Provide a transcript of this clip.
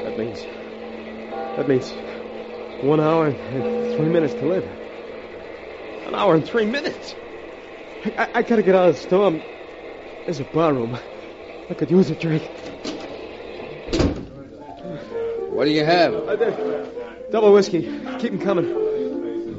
That means 1 hour and 3 minutes to live. 1 hour and 3 minutes? I gotta get out of the storm. There's a bar room. I could use a drink. What do you have? Double whiskey. Keep 'em coming.